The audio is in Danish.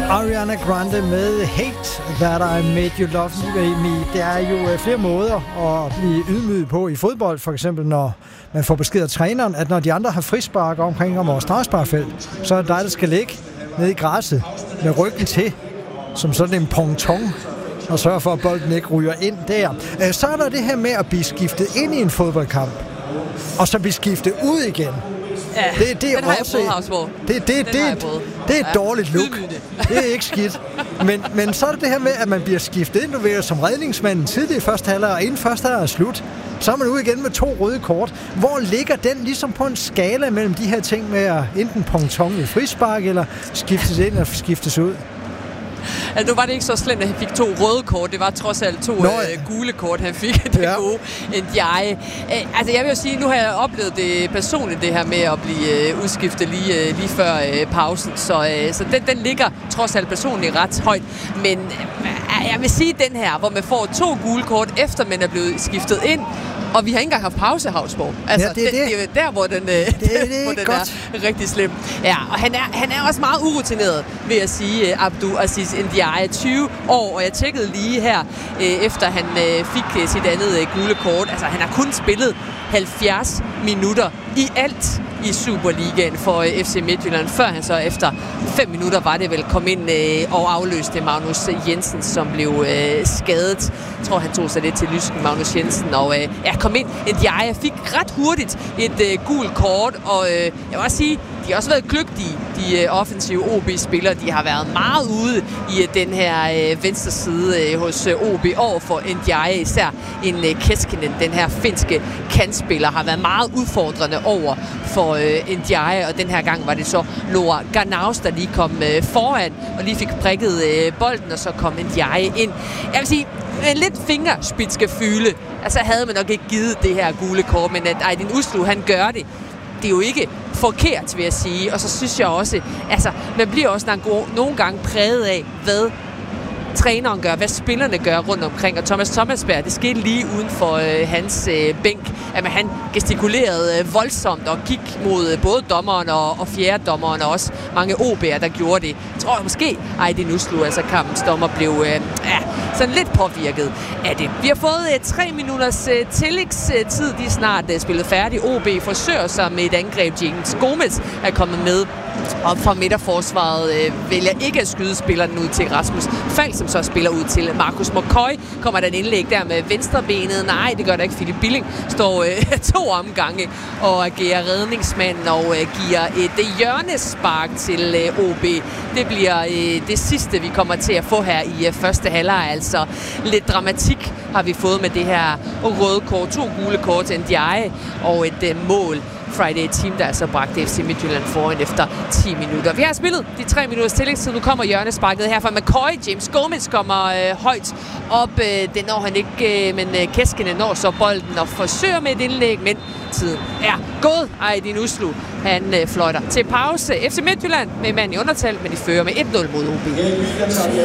Ariana Grande med Hate That I Made You Love Me. Det er jo flere måder at blive ydmyget på i fodbold, for eksempel når man får besked af træneren, at når de andre har frispark omkring vores straffesparkfelt, så er det dig, der skal ligge nede i græsset med ryggen til, som sådan en ponton, og sørge for, at bolden ikke ryger ind der. Så er der det her med at blive skiftet ind i en fodboldkamp, og så blive skiftet ud igen. Ja, det er også det er et dårligt look. Det er ikke skidt. Men så er det her med, at man bliver skiftet ind, du ved, som redningsmanden tidligt i første halvleg, og inden første halvleg er slut, så er man ude igen med 2 røde kort. Hvor ligger den ligesom på en skala mellem de her ting med at enten ponton i frispark, eller skiftes ind og skiftes ud? Altså, nu var det ikke så slemt, at han fik 2 røde kort. Det var trods alt 2 gule kort, han fik. Det gode Ndiaye. Altså, jeg vil jo sige, nu har jeg oplevet det personligt, det her med at blive udskiftet lige før pausen. Så den ligger trods alt personligt ret højt. Men jeg vil sige den her, hvor man får 2 gule kort, efter man er blevet skiftet ind. Og vi har ikke engang haft pause, Havsborg. Altså, det er jo der, hvor den er rigtig slem. Ja, og han er også meget urutineret, vil jeg sige, Abdou Aziz Ndiaye. 20 år, og jeg tjekkede lige her, efter han fik sit andet gule kort. Altså, han har kun spillet 70 minutter i alt i Superligaen for FC Midtjylland, før han så efter 5 minutter var det vel kom ind og afløste Magnus Jensen, som blev skadet. Jeg tror, han tog sig lidt til lysken, Magnus Jensen, og kom ind. Ndiaye fik ret hurtigt et gult kort, og jeg vil også sige, de har også været kløgtige, de offensive OB-spillere. De har været meget ude i den her venstre side hos OB over for Ndiaye. Især en Keskinen, den her finske kantspiller, har været meget udfordrende over for Ndiaye. Og den her gang var det så Laura Garnaus, der lige kom foran og lige fik prikket bolden, og så kom Ndiaye ind. Jeg vil sige, en lidt fingerspidsgefühle. Altså havde man nok ikke givet det her gule kort, men at Aydin Uslu, han gør det. Det er jo ikke forkert, vil jeg sige. Og så synes jeg også, altså, man bliver også nogle gange præget af, hvad træneren gør, hvad spillerne gør rundt omkring. Og Thomas Thomasberg, det skete lige uden for hans bænk, at han gestikulerede voldsomt og gik mod både dommeren og fjerdedommeren, og også mange OB'er, der gjorde det. Jeg tror måske, Aydin Uslu, altså kampens dommer, blev sådan lidt påvirket af det. Vi har fået 3 minutters tillægstid. De er snart spillet færdigt. OB forsøger sig med et angreb. James Gomez er kommet med op fra midterforsvaret, vælger ikke at skyde spilleren ud til Rasmus Falk, som så spiller ud til Markus McCoy. Kommer der en indlæg der med venstrebenet? Nej, det gør der ikke. Philip Billing står 2 omgange og agerer redningsmand og giver et hjørnespark til OB. Det bliver det sidste, vi kommer til at få her i første halvleg. Altså lidt dramatik har vi fået med det her røde kort. 2 gule kort til Ndiaye og et mål. Friday Team, der altså bragte FC Midtjylland foran efter 10 minutter. Vi har spillet de 3 minutters tillægstid. Nu kommer hjørnesparket her fra McCoy. James Gomez kommer højt op. Det når han ikke, men Keskinen når så bolden og forsøger med et indlæg, men tiden er gået. Aydin Uslu, han fløjter til pause. FC Midtjylland med mand i undertal, men de fører med 1-0 mod OB.